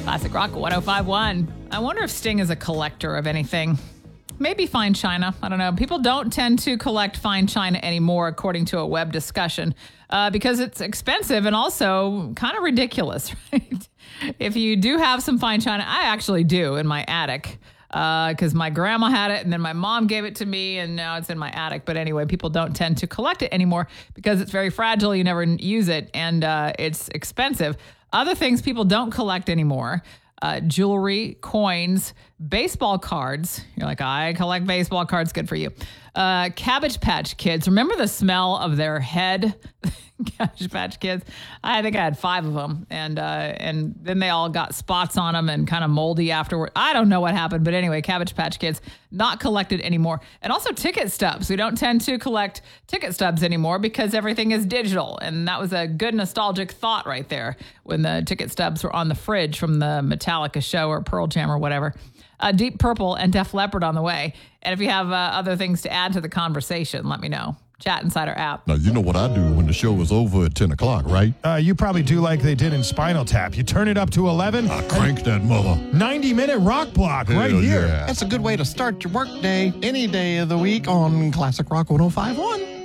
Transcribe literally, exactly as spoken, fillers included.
Classic Rock one oh five point one. I wonder if Sting is a collector of anything. Maybe fine china. I don't know. People don't tend to collect fine china anymore, according to a web discussion, uh, because it's expensive and also kind of ridiculous, right? If you do have some fine china, I actually do in my attic, because uh, my grandma had it and then my mom gave it to me and now it's in my attic. But anyway, people don't tend to collect it anymore because it's very fragile. You never use it and uh, it's expensive. Other things people don't collect anymore. Uh, jewelry, coins, baseball cards. You're like, I collect baseball cards. Good for you. Uh, Cabbage Patch Kids. Remember the smell of their head? Cabbage Patch Kids. I think I had five of them. And, uh, and then they all got spots on them and kind of moldy afterward. I don't know what happened. But anyway, Cabbage Patch Kids, not collected anymore. And also ticket stubs. We don't tend to collect ticket stubs anymore because everything is digital. And that was a good nostalgic thought right there when the ticket stubs were on the fridge from the Metallica show or Pearl Jam or whatever. Uh, Deep Purple and Def Leppard on the way. And if you have uh, other things to add to the conversation, let me know. Chat inside our app. Now, you know what I do when the show is over at ten o'clock, right? Uh, you probably do like they did in Spinal Tap. You turn it up to eleven. I crank that mother. ninety-minute rock block Hell right here. yeah. That's a good way to start your work day any day of the week on Classic Rock one oh five point one.